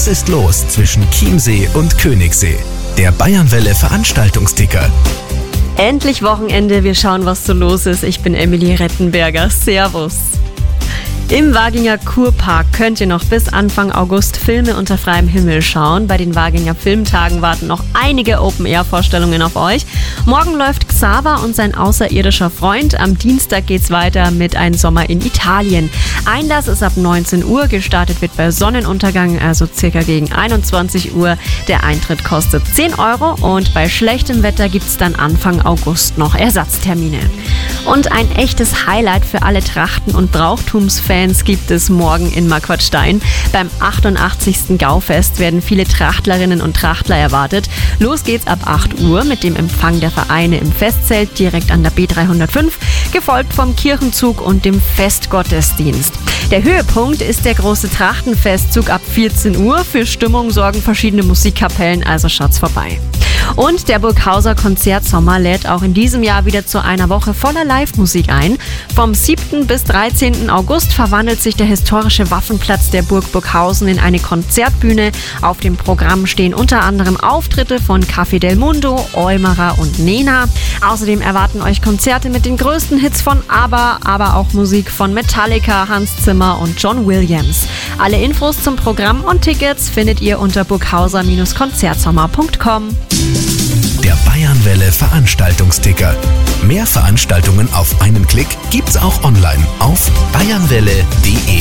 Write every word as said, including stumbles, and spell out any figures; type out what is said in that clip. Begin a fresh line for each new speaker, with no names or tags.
Was ist los zwischen Chiemsee und Königssee? Der Bayernwelle Veranstaltungsticker.
Endlich Wochenende, wir schauen, was so los ist. Ich bin Emily Rettenberger. Servus. Im Waginger Kurpark könnt ihr noch bis Anfang August Filme unter freiem Himmel schauen. Bei den Waginger Filmtagen warten noch einige Open-Air-Vorstellungen auf euch. Morgen läuft Xaver und sein außerirdischer Freund. Am Dienstag geht's weiter mit Ein Sommer in Italien. Einlass ist ab neunzehn Uhr. Gestartet wird bei Sonnenuntergang, also circa gegen einundzwanzig Uhr. Der Eintritt kostet zehn Euro und bei schlechtem Wetter gibt's dann Anfang August noch Ersatztermine. Und ein echtes Highlight für alle Trachten- und Brauchtumsfans gibt es morgen in Marquartstein. Beim achtundachtzigsten Gaufest werden viele Trachtlerinnen und Trachtler erwartet. Los geht's ab acht Uhr mit dem Empfang der Vereine im Festzelt direkt an der B dreihundertfünf, gefolgt vom Kirchenzug und dem Festgottesdienst. Der Höhepunkt ist der große Trachtenfestzug ab vierzehn Uhr. Für Stimmung sorgen verschiedene Musikkapellen, also schaut's vorbei. Und der Burghauser Konzertsommer lädt auch in diesem Jahr wieder zu einer Woche voller Live-Musik ein. Vom siebten bis dreizehnten August verwandelt sich der historische Waffenplatz der Burg Burghausen in eine Konzertbühne. Auf dem Programm stehen unter anderem Auftritte von Café del Mundo, Eumerer und Nena. Außerdem erwarten euch Konzerte mit den größten Hits von ABBA, aber auch Musik von Metallica, Hans Zimmer und John Williams. Alle Infos zum Programm und Tickets findet ihr unter burghauser Konzertsommer punkt com.
Der Bayernwelle Veranstaltungsticker. Mehr Veranstaltungen auf einen Klick gibt's auch online auf bayernwelle punkt de.